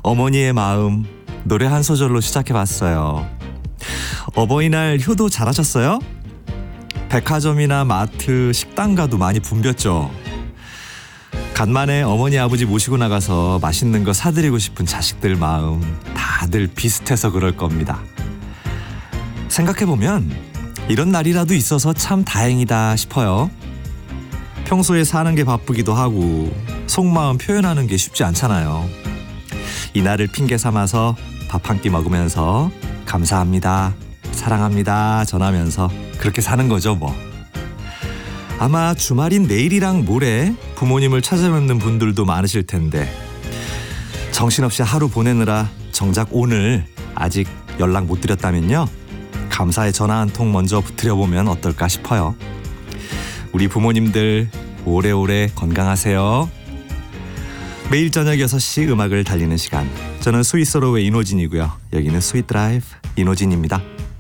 어머니의 마음 노래 한 소절로 시작해봤어요. 어버이날 효도 잘하셨어요? 백화점이나 마트, 식당 가도 많이 붐볐죠. 간만에 어머니 아버지 모시고 나가서 맛있는 거 사드리고 싶은 자식들 마음 다들 비슷해서 그럴 겁니다. 생각해보면 이런 날이라도 있어서 참 다행이다 싶어요. 평소에 사는 게 바쁘기도 하고 속마음 표현하는 게 쉽지 않잖아요. 이 날을 핑계 삼아서 밥 한 끼 먹으면서 감사합니다, 사랑합니다 전하면서 그렇게 사는 거죠 뭐. 아마 주말인 내일이랑 모레 부모님을 찾아뵙는 분들도 많으실 텐데 정신없이 하루 보내느라 정작 오늘 아직 연락 못 드렸다면요, 감사의 전화 한 통 먼저 드려보면 어떨까 싶어요. 우리 부모님들 오래오래 건강하세요. 매일 저녁 6시 음악을 달리는 시간, 저는 스윗소로의 이노진이고요. 여기는 스윗드라이브 이노진입니다.